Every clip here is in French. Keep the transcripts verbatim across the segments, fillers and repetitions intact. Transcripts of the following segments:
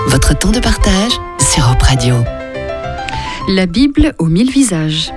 Votre temps de partage sur Europe Radio. La Bible aux mille visages.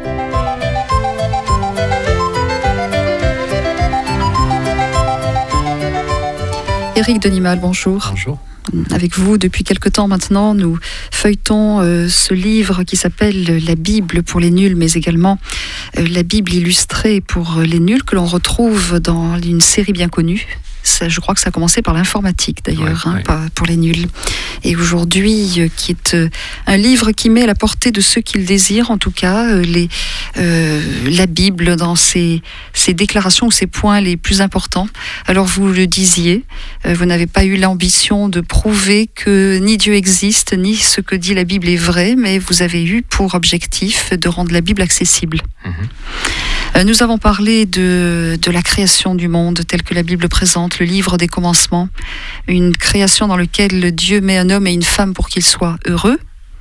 Éric Denimal, bonjour. Bonjour. Avec vous, depuis quelque temps maintenant, nous feuilletons euh, ce livre qui s'appelle La Bible pour les nuls, mais également euh, La Bible illustrée pour les nuls, que l'on retrouve dans une série bien connue. Ça, je crois que ça a commencé par l'informatique d'ailleurs, ouais, hein, ouais. pas pour les nuls. Et aujourd'hui, euh, qui est euh, un livre qui met à la portée de ceux qui le désirent, en tout cas, euh, les, euh, la Bible dans ses, ses déclarations ou ses points les plus importants. Alors vous le disiez, euh, vous n'avez pas eu l'ambition de prouver que ni Dieu existe, ni ce que dit la Bible est vrai, mais vous avez eu pour objectif de rendre la Bible accessible. Mhm. Euh, nous avons parlé de, de la création du monde telle que la Bible présente, le livre des commencements, une création dans laquelle Dieu met un homme et une femme pour qu'ils soient heureux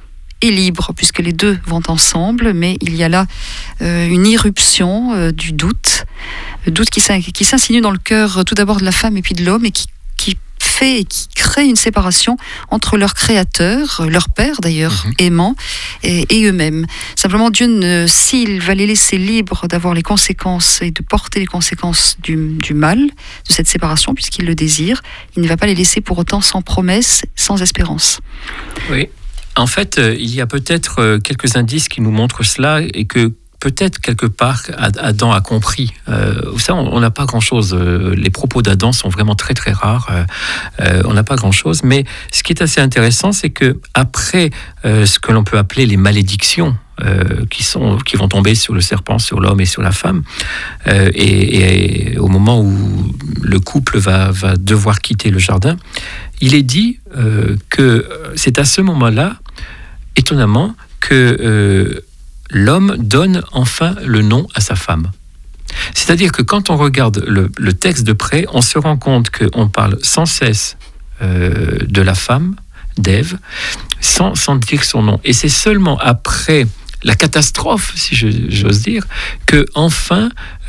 et libres, puisque les deux vont ensemble, mais il y a là euh, une irruption euh, du doute, le doute qui, s'in- qui s'insinue dans le cœur tout d'abord de la femme et puis de l'homme, et qui, qui fait et qui crée une séparation entre leur créateur, leur père d'ailleurs, Mhm. aimant, et, et eux-mêmes. Simplement, Dieu, ne, s'il va les laisser libres d'avoir les conséquences et de porter les conséquences du, du mal, de cette séparation, puisqu'il le désire, il ne va pas les laisser pour autant sans promesse, sans espérance. Oui. En fait, euh, il y a peut-être euh, quelques indices qui nous montrent cela et que peut-être quelque part Ad- Adam a compris. Euh, vous savez, on on n'a pas grand-chose. euh, les propos d'Adam sont vraiment très très rares. euh, euh, on n'a pas grand-chose. Mais ce qui est assez intéressant, c'est que après euh, ce que l'on peut appeler les malédictions, euh, qui sont qui vont tomber sur le serpent, sur l'homme et sur la femme, euh, et, et au moment où le couple va va devoir quitter le jardin, il est dit euh, que c'est à ce moment-là, étonnamment, que euh, l'homme donne enfin le nom à sa femme. C'est-à-dire que quand on regarde le, le texte de près, on se rend compte qu'on parle sans cesse euh, de la femme, d'Ève, sans, sans dire son nom. Et c'est seulement après la catastrophe, si je, j'ose dire, que enfin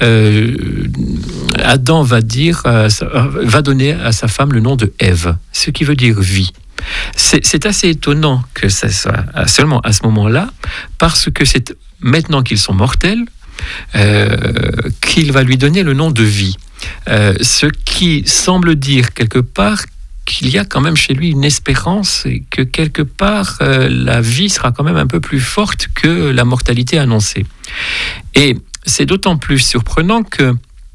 euh, Adam va dire, euh, va donner à sa femme le nom de Ève, ce qui veut dire vie. C'est, c'est assez étonnant que ça soit seulement à ce moment-là, parce que c'est maintenant qu'ils sont mortels euh, qu'il va lui donner le nom de vie. Euh, ce qui semble dire quelque part qu'il y a quand même chez lui une espérance et que quelque part euh, la vie sera quand même un peu plus forte que la mortalité annoncée. Et c'est d'autant plus surprenant que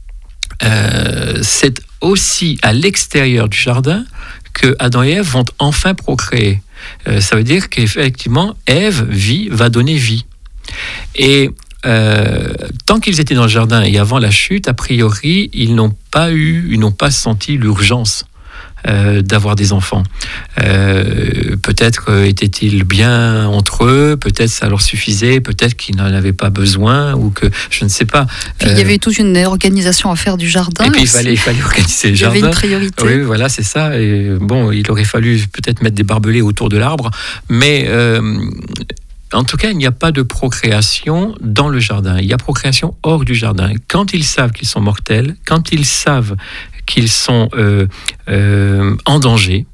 euh, c'est aussi à l'extérieur du jardin que Adam et Ève vont enfin procréer. Euh, ça veut dire qu'effectivement, Ève vit, va donner vie. Et euh, tant qu'ils étaient dans le jardin et avant la chute, a priori, ils n'ont pas eu, ils n'ont pas senti l'urgence euh, d'avoir des enfants. Euh, peut-être euh, étaient-ils bien entre eux, peut-être ça leur suffisait, peut-être qu'ils n'en avaient pas besoin, ou que je ne sais pas. Puis, Euh, il y avait toute une organisation à faire du jardin. et puis il aussi. fallait, il fallait organiser le Il y avait jardin. une priorité. Oui, voilà, c'est ça. Et bon, il aurait fallu peut-être mettre des barbelés autour de l'arbre, mais euh, en tout cas, il n'y a pas de procréation dans le jardin. Il y a procréation hors du jardin. Quand ils savent qu'ils sont mortels, quand ils savent qu'ils sont euh, euh, en danger,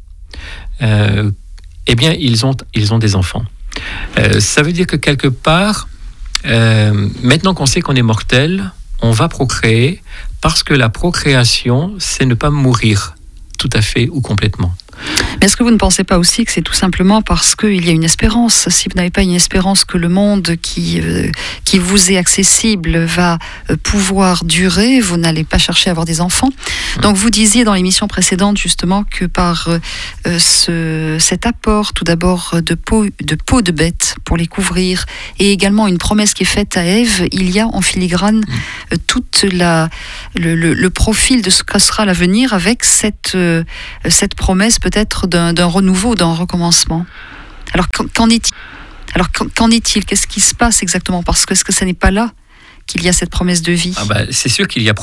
euh, eh bien, ils ont, ils ont des enfants. Euh, ça veut dire que quelque part, euh, maintenant qu'on sait qu'on est mortel, on va procréer, parce que la procréation, c'est ne pas mourir tout à fait ou complètement. Mais est-ce que vous ne pensez pas aussi que c'est tout simplement parce qu'il y a une espérance? Si vous n'avez pas une espérance que le monde qui, euh, qui vous est accessible va euh, pouvoir durer, vous n'allez pas chercher à avoir des enfants. Donc vous disiez dans l'émission précédente justement que par euh, ce, cet apport tout d'abord de peau, de peau de bête pour les couvrir, et également une promesse qui est faite à Ève, il y a en filigrane euh, toute la, le, le, le profil de ce que sera l'avenir, avec cette, euh, cette promesse peut-être d'un, d'un renouveau, d'un recommencement. Alors qu'en, qu'en est-il Alors qu'en, qu'en est-il Qu'est-ce qui se passe exactement? Parce que est-ce que ce n'est pas là qu'il y a cette promesse de vie? Ah bah, c'est sûr qu'il y a